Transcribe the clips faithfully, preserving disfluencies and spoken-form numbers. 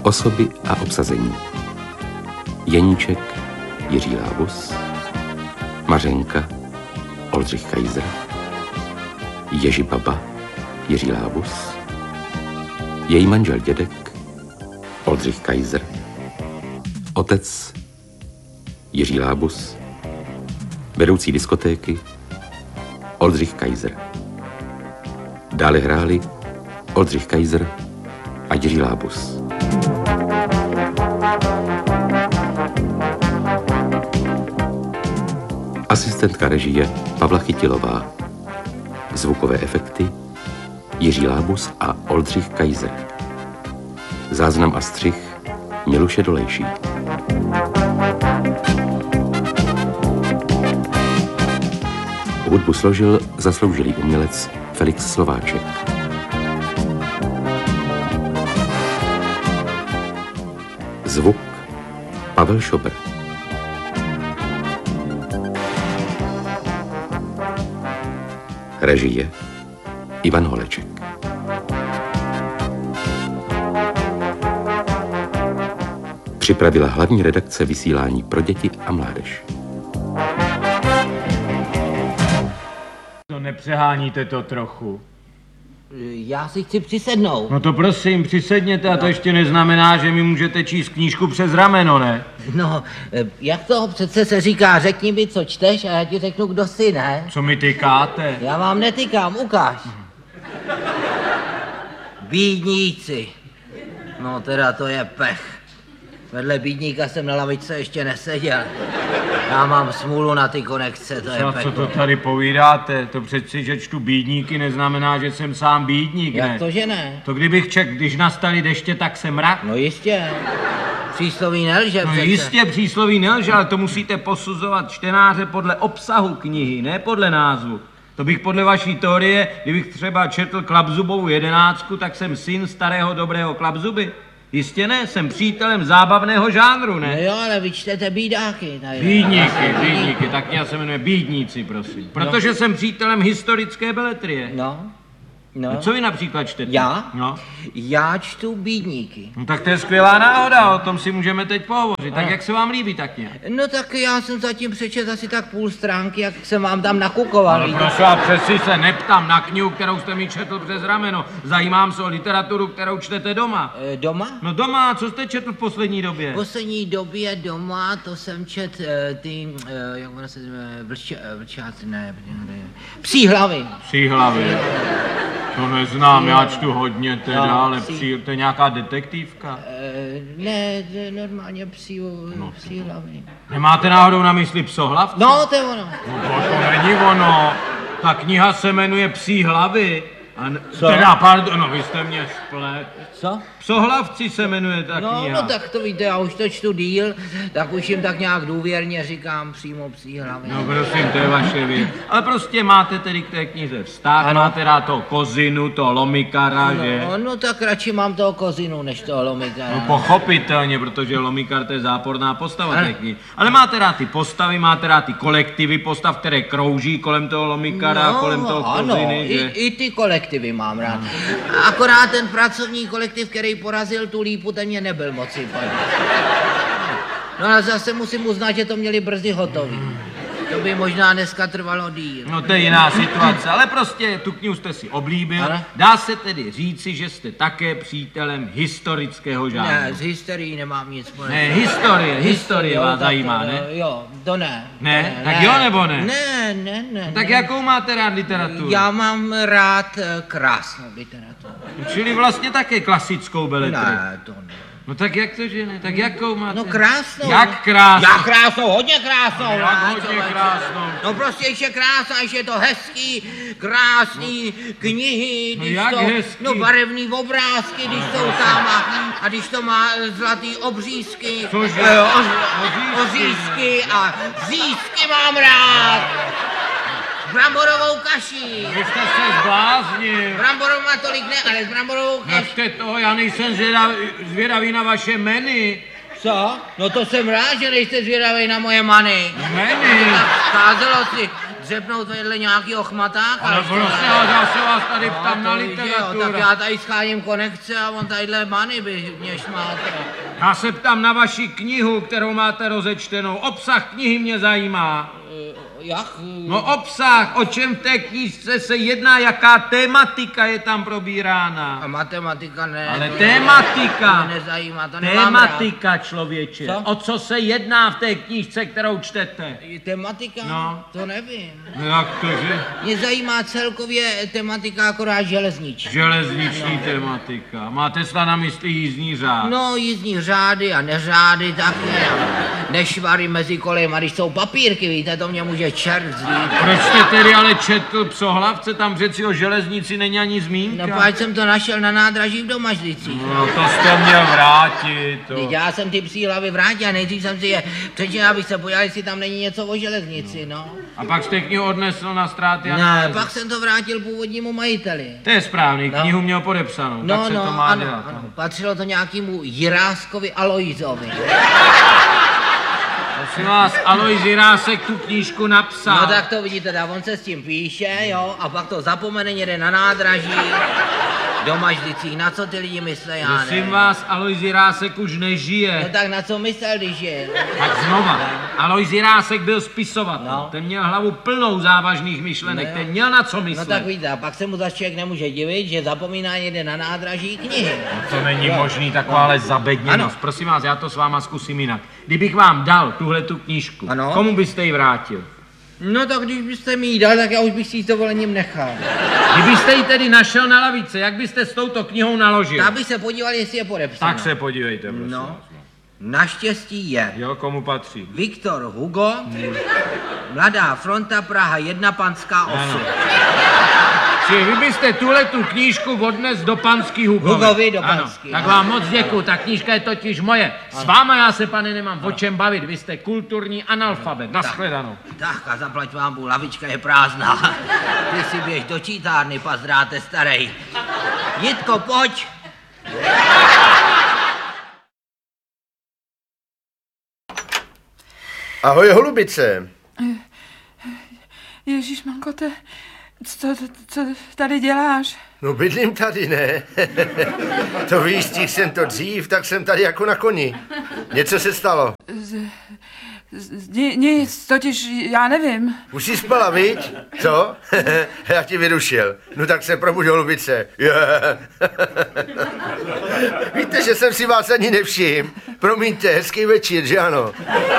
Osoby a obsazení. Jeníček Jiří Lábus, Mařenka Oldřich Kaiser, Ježibaba Jiří Lábus, její manžel dědek Oldřich Kaiser, otec Jiří Lábus, vedoucí diskotéky Oldřich Kaiser. Dále hráli Oldřich Kaiser a Jiří Lábus. Asistentka režie Pavla Chytilová. Zvukové efekty Jiří Lábus a Oldřich Kaiser. Záznam a střih Miluše Dolejší. Hudbu složil zasloužilý umělec Felix Slováček. Zvuk Pavel Šobr. Režie Ivan Holeček. Připravila hlavní redakce vysílání pro děti a mládež. To nepřeháníte to trochu? Já si chci přisednout. No to prosím, přisedněte a to ještě neznamená, že mi můžete číst knížku přes rameno, ne? No, jak to přece se říká, řekni mi, co čteš a já ti řeknu, kdo jsi, ne? Co mi tykáte? Já vám netykám, ukáž. Bídníci. No teda to je pech. Vedle bídníka jsem na lavičce ještě neseděl. Já mám smůlu na ty konekce, to je Co, pech. co to tady povídáte? To přeci, že čtu bídníky, neznamená, že jsem sám bídník, ne? Jak to, že ne? To kdybych čekl, když nastaly deště, tak se mrak. No jistě. Přísloví nelže No přece. jistě, přísloví nelže, ale to musíte posuzovat čtenáře podle obsahu knihy, ne podle názvu. To bych podle vaší teorie, kdybych třeba četl Klapzubovou jedenáctku, tak jsem syn starého dobrého Klapzuby. Jistě ne, jsem přítelem zábavného žánru, ne? No jo, ale vy čtete bídáky. Tady. Bídníky, bídníky, tak kniha se jmenuje Bídníci, prosím. Protože no. jsem přítelem historické beletrie. No. No. No co vy například čtete? Já? No. Já čtu bídníky. No tak to je skvělá náhoda, o tom si můžeme teď pohovořit. Tak jak se vám líbí ta kniha? No tak já jsem zatím přečet asi tak půl stránky, jak jsem vám tam nakukoval. Ale prosím, já přeci se neptám na knihu, kterou jste mi četl přes rameno. Zajímám se o literaturu, kterou čtete doma. E, doma? No doma, co jste četl v poslední době? V poslední době doma, to jsem čet e, ty, e, jak ono se jmenuje, vlča, vlčáci, ne, ne, Psí hlavy. Psí hlavy. To neznám, já čtu hodně teda, no, ale psí. psí, to je nějaká detektivka. E, ne, normálně psí, no, psí hlavy. Nemáte náhodou na mysli Psohlavce? No, to je ono. No to, to není ono. Ta kniha se jmenuje Psí hlavy. A n- Co? Teda, pardon, no vy jste mě splet. Co? Psohlavci se jmenuje ta No, kniha. no tak to víte, já už to čtu díl, tak už jim tak nějak důvěrně říkám přímo psí hlavy. No prosím, to je vaše věc. Ale prostě máte tedy k té knize vztah, Ano. máte rád toho kozinu, toho lomikara, že? No, no tak radši mám toho kozinu, než toho lomikara. No pochopitelně, protože lomikar to je záporná postava Ano. té knihy. Ale máte rád ty postavy, máte rád ty kolektivy postav, které krouží kolem toho lomikara, no, kolem toho ano, koziny, i, že? i ty kolektivy mám rád. Akorát ten pracovní kolektiv, který porazil tu lípu, ten mě nebyl moc sympatický. No ale zase musím uznat, že to měli brzy hotový. To by možná dneska trvalo díl. No to je jiná situace, ale prostě tu knihu jste si oblíbil. Ano. Dá se tedy říci, že jste také přítelem historického žánru. Ne, z historií nemám nic společného. Ne, historie, historie Jo, vás tak zajímá, to, ne? Jo, to ne. Ne? To Tak jo, nebo ne? Ne, ne, ne. Tak ne. jakou máte rád literaturu? Já mám rád eh, krásnou literaturu. Čili vlastně také klasickou beletrii. Ne, to ne. No tak jak to, že ne? Tak jakou máte? No krásnou. Jak krásnou? Jak krásnou, hodně krásnou. Jak ne, hodně člověče. krásnou? No prostě ještě krásná, ještě je to hezký, krásný knihy, No když jak to, hezký? no barevný obrázky, když jsou tam a, a když to má zlatý obřízky, Cože? eh, oř, Ořízky. ořízky a řízky mám rád. Bramborovou kaši. Vy jste se zbláznil. Bramborovou má tolik ne, ale s bramborovou kaši. Nechte toho, já nejsem zvědavý, zvědavý na vaše menu. Co? No to jsem rád, že nejste zvědavý na moje many. Menu? Scházelo si dřepnout vedle nějakýho chmatáka. Ale ještě prostě, ne. já se vás tady ptám No, na to víš, jo, literaturu. tak já tady scháním konekce a on tadyhle many by mě šmáte. Já se ptám na vaši knihu, kterou máte rozečtenou. Obsah knihy mě zajímá. Jak? No obsah, o čem v té knížce se jedná, jaká tématika je tam probírána. A matematika ne. Ale to tématika. Mě nezajímá, to nemám rád. Tématika, člověče. Co? O co se jedná v té knížce, kterou čtete? Tematika? No. To nevím. No jak to, že? Mě zajímá celkově tematika akorát železniční. Železniční tematika. Máte snad na mysli jízdní řád? No, jízdní řády a neřády taky. Nešvary mezi kolejema, když jsou papírky, víte, to mě může čert zlít. Proč jste tedy ale četl Psohlavce? Tam přeci o železnici není ani zmínka. No, páč jsem to našel na nádraží v Domažlicích. No to jste měl vrátit. To. Teď já jsem ty psí hlavy vrátil a nejdřív jsem si je přečetl, abych se podíval, jestli tam není něco o železnici, no. A pak jste knihu odnesl na ztráty a Ne, nálezy. pak jsem to vrátil původnímu majiteli. To je správný, No. knihu měl podepsanou, No, tak se no, to má ano, dělat. ano. Patřilo to nějakému Jiráskovi Aloizovi. Prosím vás, Alois Jirásek tu knížku napsal. No tak to vidíte, tak on se s tím píše, jo, a pak to zapomene někde na nádraží, do Mažlicích. Na co ty lidi myslí, já Prosím nevím. vás, Alois Jirásek už No nežije. tak na co myslel, když je? Tak znova, Alois Jirásek byl spisovatel. No. Ten měl hlavu plnou závažných myšlenek, No jo. ten měl na co No myslet. tak víte, a pak se mu zase člověk nemůže divit, že zapomíná někde na nádraží knihy. To není Jo. možný, takováhle zabedněnost. Ano. Prosím vás, já to s váma zkusím jinak. Kdybych vám dal tuhle tu knížku, Ano. komu byste ji vrátil? No tak když byste mi ji dal, tak já už bych si ji s dovolením nechal. Kdybyste ji tedy našel na lavice, jak byste s touto knihou naložil? Tak bych se podíval, jestli je podepsaná. Tak se podívejte, prosím. No, naštěstí je. Jo, komu patří? Viktor Hugo, Mladá fronta Praha jedna, Panská osm. Čili vy byste tuhle tu knížku odnes do Panský Hugovi. Hugovi do Ano, Panský, tak ano. vám moc děkuju, ta knížka je totiž moje. S váma já se, pane, nemám o čem bavit, vy jste kulturní analfabet. Nashledanou. Tak a zaplať vám, bu, lavička je prázdná. Ty si běž do čítárny, pazdráte starej. Jitko, pojď. Ahoj, holubice. Ježíšmanko, to, co, co tady děláš? No bydlím tady, ne? To víš, stihl jsem to dřív, tak jsem tady jako na koni. Něco se stalo. Ni- Nic, totiž já nevím. Už jsi spala, viď? Co? Já ti vyrušil. No tak se probuď, holubice. Yeah. Víte, že jsem si vás ani nevšiml. Promiňte, hezký večer, že ano?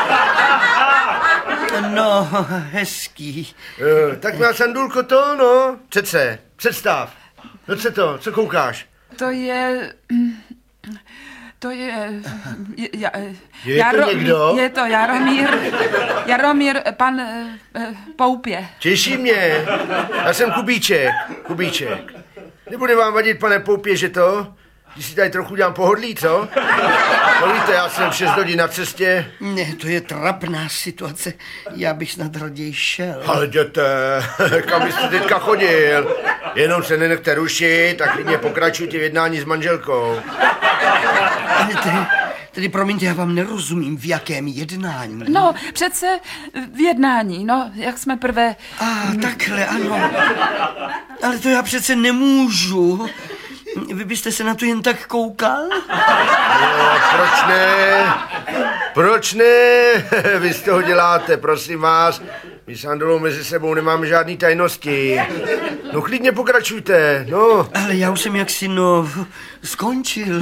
No, hezký. Jo, tak má Sandulko to, no. Přece, představ. No co to, co koukáš? To je... To je... je, je, Je to někdo? Je to Jaromír... Jaromír, pan eh, eh, Poupě. Těší mě. Já jsem Kubíček. Kubíček. Nebude vám vadit, pane Poupě, že to? Když si tady trochu dělám pohodlí, co? No víte, já jsem šest hodin na cestě. Ne, to je trapná situace. Já bych snad raději šel. Ale jděte, kam byste teďka chodil? Jenom se nenechte rušit, tak klidně pokračujte v jednání s manželkou. Ale tedy, tedy promiňte, já vám nerozumím, v jakém jednání. No, přece v jednání, no, jak jsme prvé... A takhle, ano. Ale to já přece nemůžu. Vy byste se na to jen tak koukal? No, proč ne? Proč ne? Vy z toho děláte, prosím vás. My s Andolou mezi sebou nemáme žádný tajnosti. No klidně pokračujte, no. Ale já už jsem jaksi, no, skončil.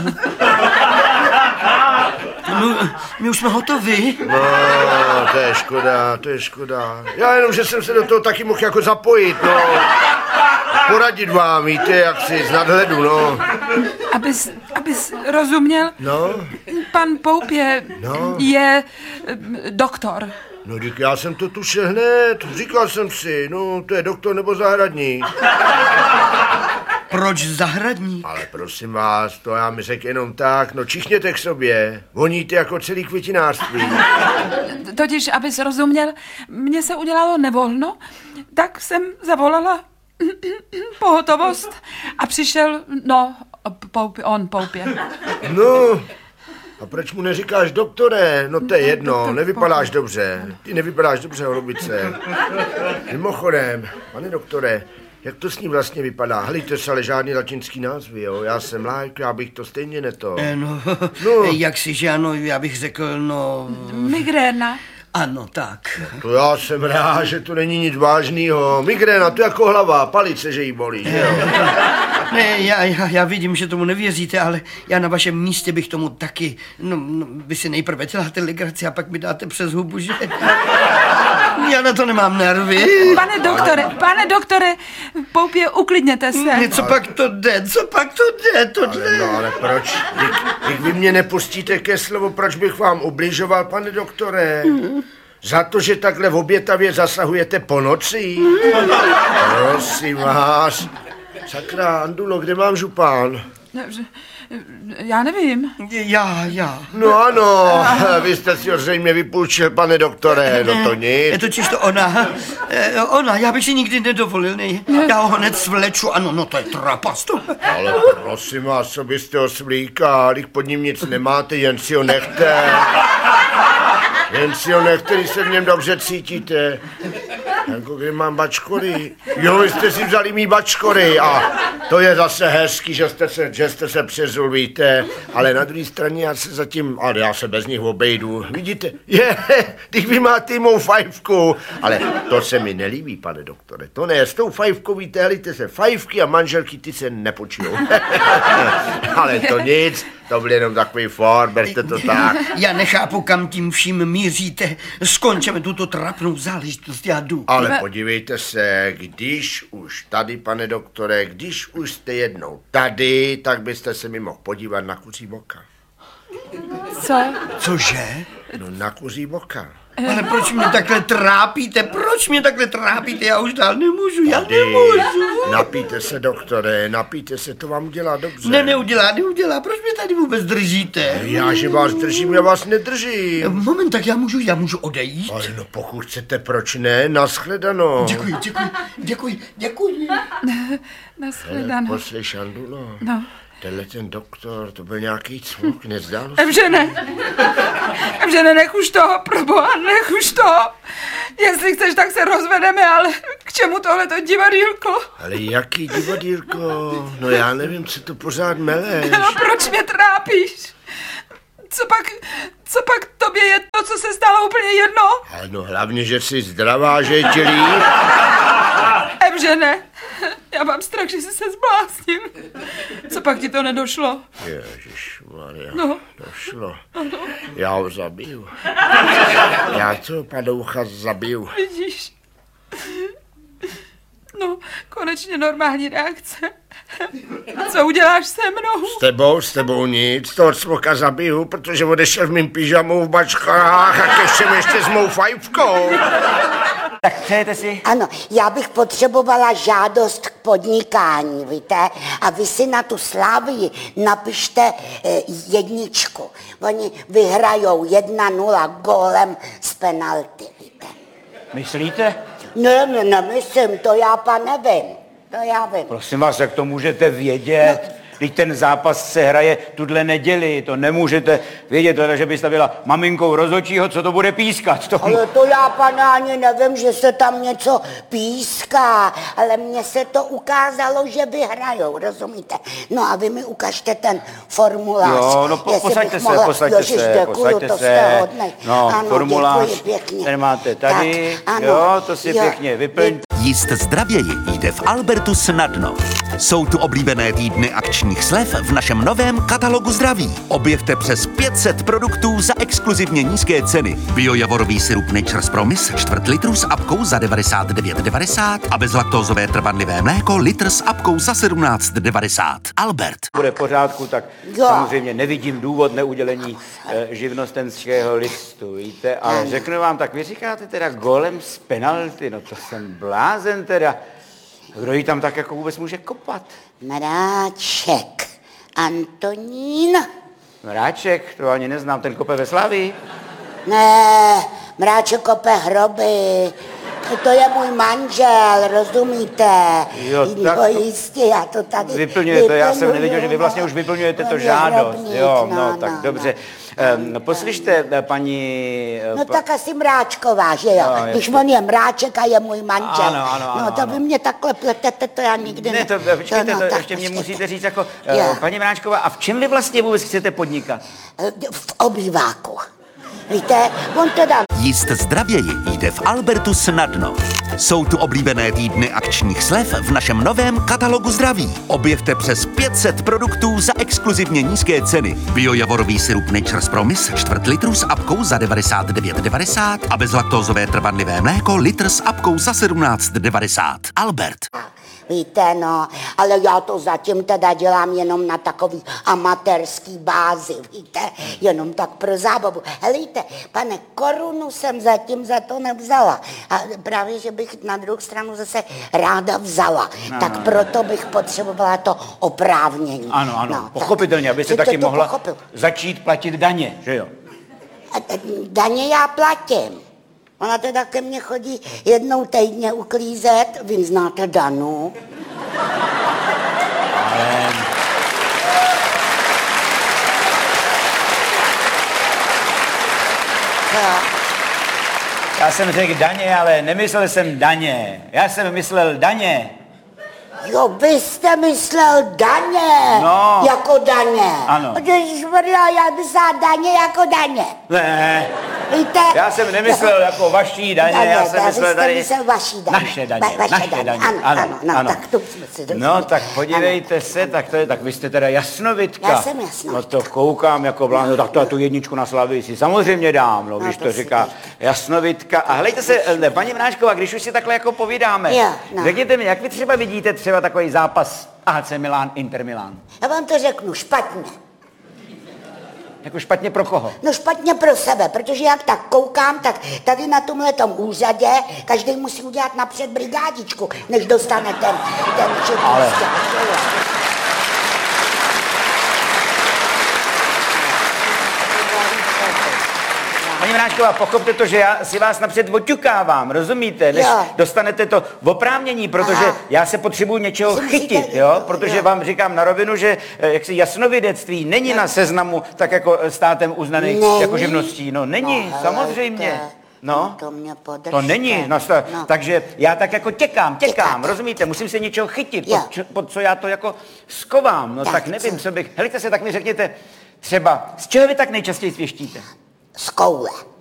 No, my už jsme hotovi. No, to je škoda, to je škoda. Já jenom, že jsem se do toho taky mohl jako zapojit, no. Poradit vám, víte, jak si z nadhledu, no. Abys, abys rozuměl, No, pan Poupě No. je eh, doktor. no dík, já jsem to tušil hned, říkal jsem si, no, to je doktor nebo zahradník. Proč zahradník? Ale prosím vás, to já mi řekl jenom tak, no čichněte k sobě, voníte jako celý květinářství. Totiž, abys rozuměl, mně se udělalo nevolno, tak jsem zavolala pohotovost a přišel, no, Poupě, on Poupě. No, a A proč mu neříkáš doktore? No to je jedno, nevypadáš dobře. Ty nevypadáš dobře, holubice. Mimochodem, pane doktore, jak to s ním vlastně vypadá? Helejte se, ale žádný latinský názvy, jo? Já jsem lajk, já bych to stejně neto. Eh, no, No. jak si, že ano, já bych řekl, no... Migréna. Ano, tak. To já jsem rád, že to není nic vážného. Migréna, to jako hlava, palice, že jí bolí, že jo? Ne, já, já, já vidím, že tomu nevěříte, ale já na vašem místě bych tomu taky... No, no vy si nejprve děláte legraci a pak mi dáte přes hubu, že? Já na to nemám nervy. Pane doktore, pane doktore, Poupě, uklidněte se. Ne, co pak to jde, co pak to jde, to Ale jde. no, ale proč? Když vy mě nepustíte ke slovu, proč bych vám ubližoval, pane doktore? Za to, že takhle v obětavě zasahujete po noci? Prosím vás. Sakra, Andulo, kde mám župán? Já nevím. Já, já. No ano, vy jste si ho zřejmě vypůjčil, pane doktore, no to Je nic. totiž to ona, eh, ona, já bych si nikdy nedovolil, ne, já ho hned svleču, ano, no to je trapasto. Ale prosím vás, co byste ho svlíkal, když pod ním nic nemáte, jen si ho nechte. Jen si ho nechte, když se v něm dobře cítíte. Jako kde mám bačkory. Jo, vy jste si vzali mý bačkory a to je zase hezký, že jste se, že jste se přezul, víte. Ale na druhé straně já se zatím, ale já se bez nich obejdu. Vidíte, je, když vy máte mou fajfku. Ale to se mi nelíbí, pane doktore. To ne, s tou fajfkou, víte, helejte se, fajfky a manželky, ty se nepočijou. Ale to nic, to byl jenom takový for, berte to tak. Já nechápu, kam tím vším míříte. Skončeme tuto trapnou záležitost, já jdu. Ale podívejte se, když už tady, pane doktore, když už jste jednou tady, tak byste se mi mohl podívat na kuří boka. Co? Cože? No na kuří boka. Ale proč mě takhle trápíte? Proč mě takhle trápíte? Já už dál nemůžu, já Tady. nemůžu. Napijte se, doktore, napijte se, to vám udělá dobře. Ne, neudělá, neudělá. Proč mě tady vůbec držíte? Já, že vás držím, já vás nedržím. Moment, tak já můžu, já můžu odejít? Ale no pokud chcete, proč ne? Naschledanou. Děkuji, děkuji, děkuji, děkuji. Nashledanou. Poslej, Šandulo. No. Tenhle ten doktor, to byl nějaký cvuk, nezdálo se? Evžene, Evžene, nech už toho, proboha, nech už toho. Jestli chceš, tak se rozvedeme, ale k čemu tohleto divadýlko? Ale jaký divadýlko? No já nevím, co to pořád meleš. No proč mě trápíš? Co pak, co pak tobě je to, co se stalo úplně jedno? Ale no hlavně, že jsi zdravá, že je ti líp. Evžene, já mám strach, že jsi se zbláznil. Co pak ti to nedošlo? Ježišmarja, No. došlo. Já ho zabiju. Já toho padoucha zabiju. Vidíš? No, konečně normální reakce. Co uděláš se mnou? S tebou, s tebou nic, toho cvoka zabiju, protože odešel v mým pyžamu v bačkách a ke všem ještě s mou fajfkou. Tak přejete si? Ano, já bych potřebovala žádost k podnikání, víte? A vy si na tu Slávii napište eh, jedničku. Oni vyhrajou jedna nula gólem z penalty, víte? Myslíte? Ne, ne, nemyslím, to já pa nevím. To já vím. Prosím vás, jak to můžete vědět? Když ten zápas se hraje tuhle neděli, to nemůžete vědět, protože byste byla maminkou rozhodčího, co to bude pískat. To... Ale to já, pane, ani nevím, že se tam něco píská, ale mně se to ukázalo, že vyhrajou, rozumíte? No a vy mi ukažte ten formulář. Jo, no po, jestli posaďte bych se, mohla... posaďte Ježiš, se, děkuju, posaďte to se. jste hodnej. No, ano, formulář, děkuji pěkně. ten máte tady, tak, ano, jo, to si jo, pěkně vyplňte. Jíst zdravěji jde v Albertu snadno. Jsou tu oblíbené týdny akčních slev v našem novém katalogu zdraví. Objevte přes pět set produktů za exkluzivně nízké ceny. Biojavorový sirup Nature's Promise čtvrt litru s apkou za devadesát devět devadesát a bezlaktózové trvanlivé mléko litr s apkou za sedmnáct devadesát. Albert. Bude v pořádku, tak Jo. samozřejmě nevidím důvod neudělení e, živnostenského listu, víte, ale Ano. řeknu vám, tak vy říkáte teda golem z penalty, no to jsem blázen teda. Kdo jí tam tak jako vůbec může kopat? Mráček. Antonín? Mráček, to ani neznám, ten kope ve Slavii. Ne, Mráček kope hroby. To je můj manžel, rozumíte? Jo, tak no, to- jistě, já to tady Vyplňujete, já jsem vyplňuju, nevěděl, že vy vlastně no. už vyplňujete On to je žádost. hrobník, Jo, no, no, tak no, dobře. Ehm, No, poslyšte, eh, paní... eh, No pa- tak asi Mráčková, že jo? No, Když jasně. on je Mráček a je můj manžel. Ano, ano, ano, No to ano. vy mě takhle pletete, to já nikdy Ne, to, eh, počkejte, no, to tak ještě mě počkejte. musíte říct jako... eh, Jo. Paní Mráčková, a v čem vy vlastně vůbec chcete podnikat? V obýváku. Víte, on teda... Jíst zdravěji jde v Albertu snadno. Jsou tu oblíbené týdny akčních slev v našem novém katalogu zdraví. Objevte přes pět set produktů za exkluzivně nízké ceny. Biojavorový sirup Nature's Promise čtvrt litru s apkou za devadesát devět devadesát a bezlaktózové trvanlivé mléko litr s apkou za sedmnáct devadesát. Albert. Víte, no, ale já to zatím teda dělám jenom na takový amatérský bázi, víte, jenom tak pro zábavu. Helejte, pane, korunu jsem zatím za to nevzala. A právě, že bych na druhou stranu zase ráda vzala. No, tak proto bych potřebovala to oprávnění. Ano, ano, no, pochopitelně, abyste Že to taky to mohla pochopil. začít platit daně, že jo? A- a Daně já platím. Ona teda ke mně chodí jednou týdně uklízet, vy znáte Danu. Ale... Jo. Já jsem řekl daně, ale nemyslel jsem daně. Já jsem myslel daně. Jo, vy jste myslel daně, No. jako daně. Ano. Ježišmarja, já myslela daně jako daně. Ne, Víte? já jsem nemyslel jako vaší daně, Daně, já jsem vy myslel jste tady... myslel vaší daně. Naše daně, Va- vaše naše daně. daně. Ano, ano, no, ano. tak to jsme si No, rozuměli. tak podívejte se, tak to je, tak vy jste teda jasnovidka. Já jsem jasnovidka. No to koukám jako vláno, no, tak to, tu jedničku na Slavii si samozřejmě dám, no, No, když to to si říká dejte. jasnovidka. A hlejte se, eh, paní Mráčková, když už si takhle jako povídáme, Jo, no. řekněte mi, jak vy třeba vidíte třeba takový zápas A C Milan, Inter Milan? Já vám to řeknu špatně. Jako špatně pro koho? No špatně pro sebe, protože jak tak koukám, tak tady na tomhletom úřadě každý musí udělat napřed brigádičku, než dostane ten, ten čip. Ale- Prostě, to je. Paní Mráčková, pochopte to, že já si vás napřed oťukávám, rozumíte? Než Jo. dostanete to v oprávnění, protože Aha. já se potřebuji něčeho Si musíte- chytit, jo? Protože jo. vám říkám na rovinu, že eh, jaksi jasnovidectví není na seznamu tak jako eh, státem uznaný Není? jako živností. No není, No, samozřejmě. helejte, No, to mě podržte. to není, no, sta- No. takže já tak jako těkám, těkám, Těkáte. rozumíte, musím se něčeho chytit, Jo. pod, čo- pod co já to jako skovám, no tak, Tak, tak nevím, co? co bych, helejte se, tak mi řekněte, třeba, z čeho vy tak nejčastěji svěštíte? Z koule.